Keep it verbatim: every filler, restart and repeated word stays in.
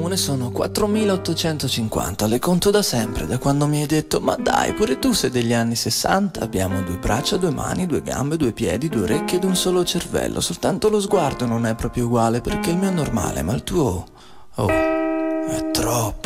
comune sono quattromilaottocentocinquanta, le conto da sempre, da quando mi hai detto ma dai, pure tu sei degli anni sessanta. Abbiamo due braccia, due mani, due gambe, due piedi, due orecchie ed un solo cervello. Soltanto lo sguardo non è proprio uguale perché il mio è normale, ma il tuo... oh, è troppo.